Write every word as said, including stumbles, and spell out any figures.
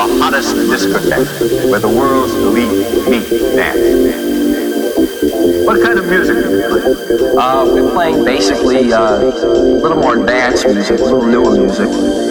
the hottest discotheque where the world's elite meet dance. What kind of music do you play? Uh, we're playing basically uh, a little more dance music, a little newer music.